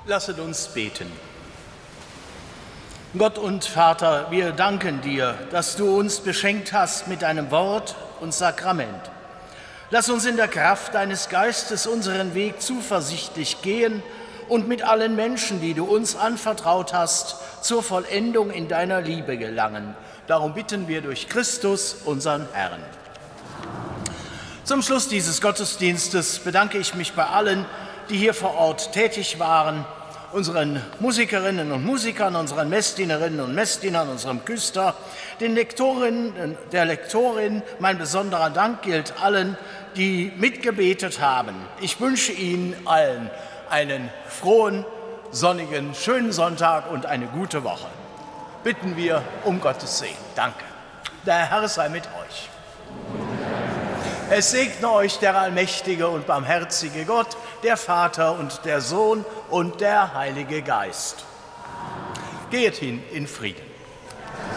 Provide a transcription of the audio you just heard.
Lasset uns beten. Gott und Vater, wir danken dir, dass du uns beschenkt hast mit deinem Wort und Sakrament. Lass uns in der Kraft deines Geistes unseren Weg zuversichtlich gehen und mit allen Menschen, die du uns anvertraut hast, zur Vollendung in deiner Liebe gelangen. Darum bitten wir durch Christus, unseren Herrn. Zum Schluss dieses Gottesdienstes bedanke ich mich bei allen, die hier vor Ort tätig waren, unseren Musikerinnen und Musikern, unseren Messdienerinnen und Messdienern, unserem Küster, den Lektorinnen, der Lektorin. Mein besonderer Dank gilt allen, die mitgebetet haben. Ich wünsche Ihnen allen einen frohen, sonnigen, schönen Sonntag und eine gute Woche. Bitten wir um Gottes Segen. Danke. Der Herr sei mit euch. Es segne euch der allmächtige und barmherzige Gott, der Vater und der Sohn und der Heilige Geist. Geht hin in Frieden.